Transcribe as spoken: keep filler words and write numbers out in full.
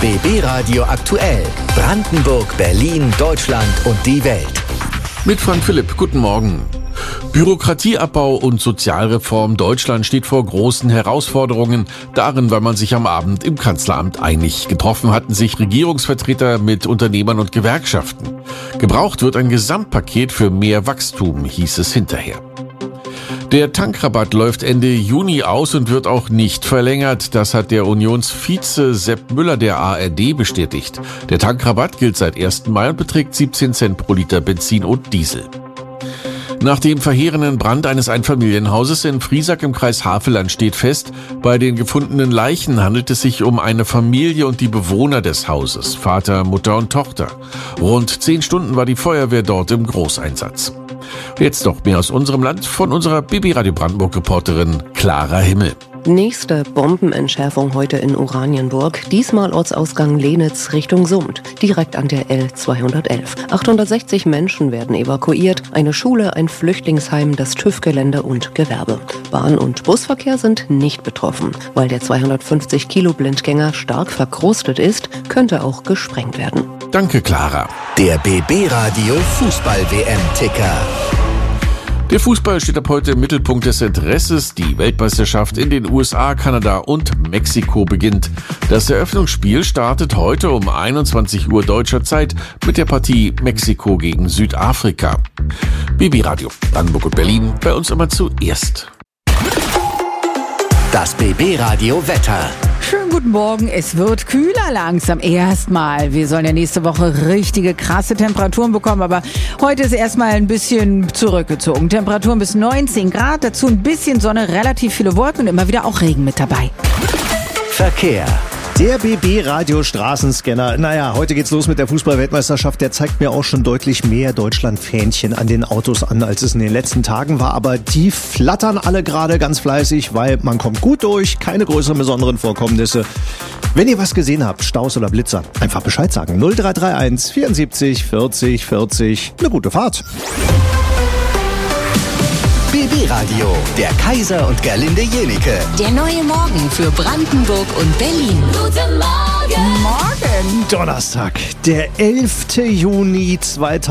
B B Radio aktuell. Brandenburg, Berlin, Deutschland und die Welt. Mit Frank Philipp, guten Morgen. Bürokratieabbau und Sozialreform. Deutschland steht vor großen Herausforderungen. Darin war man sich am Abend im Kanzleramt einig. Getroffen hatten sich Regierungsvertreter mit Unternehmern und Gewerkschaften. Gebraucht wird ein Gesamtpaket für mehr Wachstum, hieß es hinterher. Der Tankrabatt läuft Ende Juni aus und wird auch nicht verlängert. Das hat der Unionsvize Sepp Müller der A R D bestätigt. Der Tankrabatt gilt seit ersten Mai und beträgt siebzehn Cent pro Liter Benzin und Diesel. Nach dem verheerenden Brand eines Einfamilienhauses in Friesack im Kreis Havelland steht fest, bei den gefundenen Leichen handelt es sich um eine Familie und die Bewohner des Hauses, Vater, Mutter und Tochter. Rund zehn Stunden war die Feuerwehr dort im Großeinsatz. Jetzt noch mehr aus unserem Land von unserer B B Radio Brandenburg-Reporterin Clara Himmel. Nächste Bombenentschärfung heute in Oranienburg. Diesmal Ortsausgang Lenitz Richtung Summt, direkt an der L zweihundertelf. achthundertsechzig Menschen werden evakuiert. Eine Schule, ein Flüchtlingsheim, das TÜV-Gelände und Gewerbe. Bahn- und Busverkehr sind nicht betroffen. Weil der zweihundertfünfzig Kilo Blindgänger stark verkrustet ist, könnte auch gesprengt werden. Danke, Clara. Der B B Radio Fußball-W M-Ticker. Der Fußball steht ab heute im Mittelpunkt des Interesses. Die Weltmeisterschaft in den U S A, Kanada und Mexiko beginnt. Das Eröffnungsspiel startet heute um einundzwanzig Uhr deutscher Zeit mit der Partie Mexiko gegen Südafrika. B B Radio Brandenburg und Berlin, bei uns immer zuerst. Das B B Radio Wetter. Schönen guten Morgen. Es wird kühler langsam erstmal. Wir sollen ja nächste Woche richtige krasse Temperaturen bekommen, aber heute ist erstmal ein bisschen zurückgezogen. Temperaturen bis neunzehn Grad, dazu ein bisschen Sonne, relativ viele Wolken und immer wieder auch Regen mit dabei. Verkehr. Der B B-Radio Straßenscanner. Naja, heute geht's los mit der Fußball-Weltmeisterschaft. Der zeigt mir auch schon deutlich mehr Deutschland-Fähnchen an den Autos an, als es in den letzten Tagen war. Aber die flattern alle gerade ganz fleißig, weil man kommt gut durch, keine größeren besonderen Vorkommnisse. Wenn ihr was gesehen habt, Staus oder Blitzer, einfach Bescheid sagen. null drei drei eins vierundsiebzig vierzig vierzig. Eine gute Fahrt. B B Radio, der Kaiser und Gerlinde Jenike. Der neue Morgen für Brandenburg und Berlin. Guten Morgen! Morgen! Donnerstag, der elfte Juni zweitausendachtzehn.